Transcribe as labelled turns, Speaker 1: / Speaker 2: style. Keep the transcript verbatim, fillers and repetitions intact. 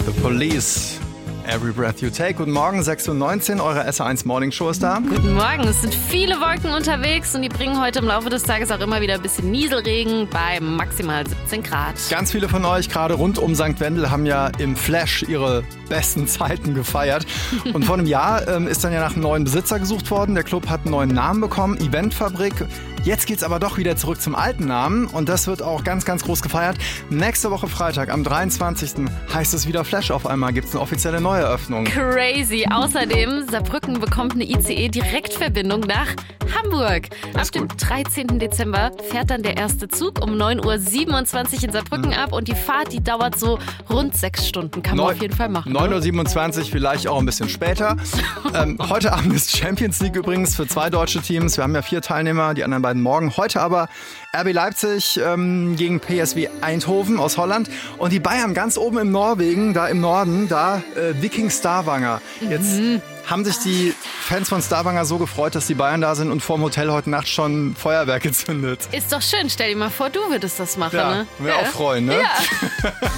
Speaker 1: The Police. Every Breath You Take. Guten Morgen, sechs Uhr neunzehn, eure S eins Morning Show ist da.
Speaker 2: Guten Morgen, es sind viele Wolken unterwegs und die bringen heute im Laufe des Tages auch immer wieder ein bisschen Nieselregen bei maximal siebzehn Grad.
Speaker 1: Ganz viele von euch, gerade rund um Sankt Wendel, haben ja im Flash ihre besten Zeiten gefeiert. Und vor einem Jahr ähm, ist dann ja nach einem neuen Besitzer gesucht worden. Der Club hat einen neuen Namen bekommen, Eventfabrik. Jetzt geht's aber doch wieder zurück zum alten Namen und das wird auch ganz, ganz groß gefeiert. Nächste Woche Freitag, am dreiundzwanzigsten heißt es wieder Flash auf einmal. Gibt's eine offizielle Neueröffnung.
Speaker 2: Crazy. Außerdem, Saarbrücken bekommt eine I C E-Direktverbindung nach Hamburg. Ab dem dreizehnten Dezember fährt dann der erste Zug um neun Uhr siebenundzwanzig in Saarbrücken mhm. ab und die Fahrt, die dauert so rund sechs Stunden. Kann man
Speaker 1: neun,
Speaker 2: auf jeden Fall machen.
Speaker 1: neun Uhr siebenundzwanzig, vielleicht auch ein bisschen später. ähm, heute Abend ist Champions League übrigens für zwei deutsche Teams. Wir haben ja vier Teilnehmer, die anderen beiden morgen. Heute aber R B Leipzig ähm, gegen P S V Eindhoven aus Holland. Und die Bayern ganz oben im Norwegen, da im Norden, da äh, Viking Stavanger. Jetzt mhm. haben sich die Fans von Stavanger so gefreut, dass die Bayern da sind und vorm Hotel heute Nacht schon Feuerwerk gezündet.
Speaker 2: Ist doch schön. Stell dir mal vor, du würdest das machen.
Speaker 1: Ja,
Speaker 2: ne?
Speaker 1: wir ja. auch freuen, ne?
Speaker 2: Ja.